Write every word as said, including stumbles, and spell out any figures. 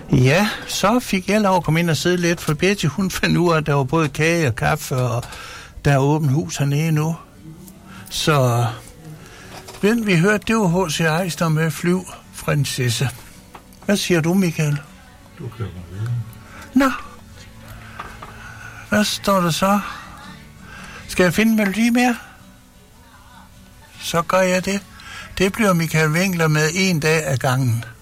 Ja, så fik jeg lov at komme ind og sidde lidt, for Betty, hun fandt ud af, at der var både kage og kaffe, og der er åbent hus hernede nu. Så, den vi hørte, det var H C Ejster med Flyv, prinsesse. Hvad siger du, Michael? Du kører mig videre. Nå. Hvad står der så? Skal jeg finde en melodi mere? Så gør jeg det. Det bliver Michael Winkler med en dag ad gangen.